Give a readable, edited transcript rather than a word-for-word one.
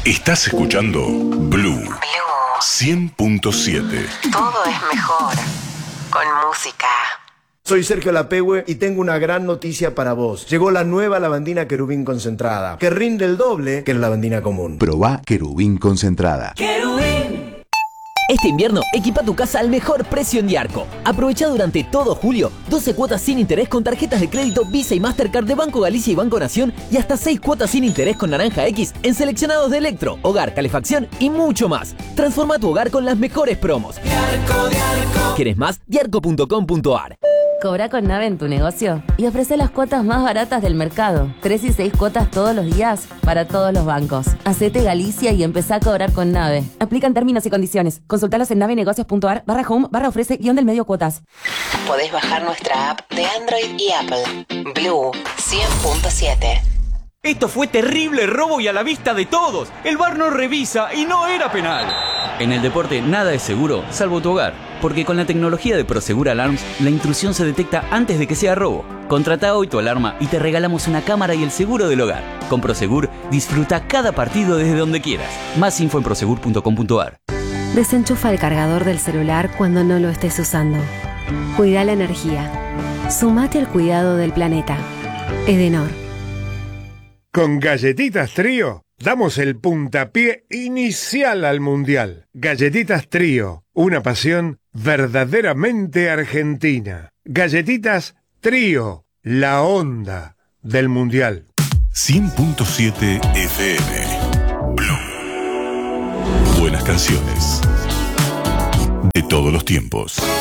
Estás escuchando Blue 100.7. Todo es mejor con música. Soy Sergio Lapehue y tengo una gran noticia para vos. Llegó la nueva lavandina Querubín concentrada, que rinde el doble que la lavandina común. Probá Querubín concentrada. ¡Querubín! Este invierno, equipa tu casa al mejor precio en Diarco. Aprovecha durante todo julio 12 cuotas sin interés con tarjetas de crédito Visa y Mastercard de Banco Galicia y Banco Nación y hasta 6 cuotas sin interés con Naranja X en seleccionados de electro, hogar, calefacción y mucho más. Transforma tu hogar con las mejores promos. Diarco, Diarco. ¿Quieres más? Diarco.com.ar. Cobra con Nave en tu negocio y ofrece las cuotas más baratas del mercado. 3 y 6 cuotas todos los días para todos los bancos. Hacete Galicia y empezá a cobrar con Nave. Aplican términos y condiciones. Consultalos en navenegocios.ar/home/ofrece-del-medio cuotas. Podés bajar nuestra app de Android y Apple. Blue 100.7. Esto fue terrible robo y a la vista de todos. El VAR no revisa y no era penal. En el deporte nada es seguro, salvo tu hogar. Porque con la tecnología de Prosegur Alarms, la intrusión se detecta antes de que sea robo. Contrata hoy tu alarma y te regalamos una cámara y el seguro del hogar. Con Prosegur, disfruta cada partido desde donde quieras. Más info en prosegur.com.ar. Desenchufa el cargador del celular cuando no lo estés usando. Cuida la energía. Sumate al cuidado del planeta. Edenor. Con Galletitas Trío damos el puntapié inicial al Mundial. Galletitas Trío, una pasión verdaderamente argentina. Galletitas Trío, la onda del Mundial. 100.7 FM. Blue. Buenas canciones de todos los tiempos.